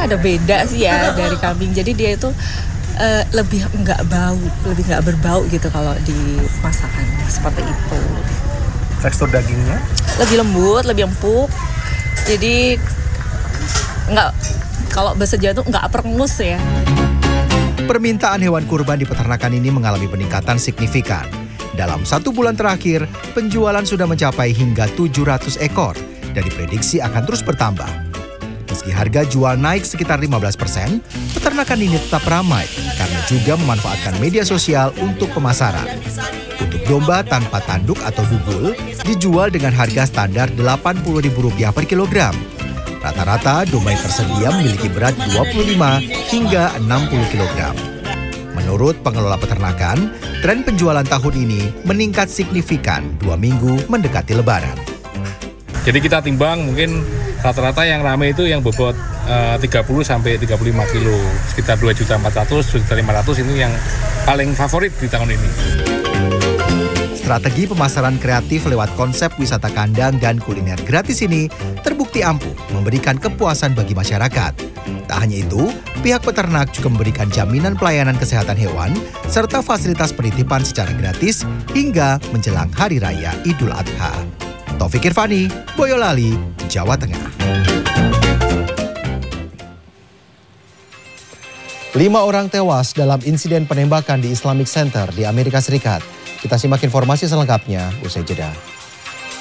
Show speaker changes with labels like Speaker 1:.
Speaker 1: sebenarnya ada beda sih ya dari kambing. Jadi dia itu lebih nggak berbau gitu kalau dimasakkan seperti itu.
Speaker 2: Tekstur dagingnya?
Speaker 1: Lebih lembut, lebih empuk. Jadi nggak, kalau bahasa Jawa tuh nggak perengus ya.
Speaker 3: Permintaan hewan kurban di peternakan ini mengalami peningkatan signifikan. Dalam 1 bulan terakhir, penjualan sudah mencapai hingga 700 ekor dan diprediksi akan terus bertambah. Meski harga jual naik sekitar 15%, peternakan ini tetap ramai karena juga memanfaatkan media sosial untuk pemasaran. Untuk domba tanpa tanduk atau bubul dijual dengan harga standar Rp80.000 per kilogram. Rata-rata domba yang tersedia memiliki berat 25 hingga 60 kg. Menurut pengelola peternakan, tren penjualan tahun ini meningkat signifikan 2 minggu mendekati Lebaran.
Speaker 2: Jadi kita timbang mungkin rata-rata yang ramai itu yang bobot 30 sampai 35 kilo. Sekitar 2.400.000, 2.500.000 ini yang paling favorit di tahun ini.
Speaker 3: Strategi pemasaran kreatif lewat konsep wisata kandang dan kuliner gratis ini terbukti ampuh memberikan kepuasan bagi masyarakat. Tak hanya itu, pihak peternak juga memberikan jaminan pelayanan kesehatan hewan serta fasilitas penitipan secara gratis hingga menjelang Hari Raya Idul Adha. Taufik Irvani, Boyolali, Jawa Tengah. 5 orang tewas dalam insiden penembakan di Islamic Center di Amerika Serikat. Kita simak informasi selengkapnya usai jeda.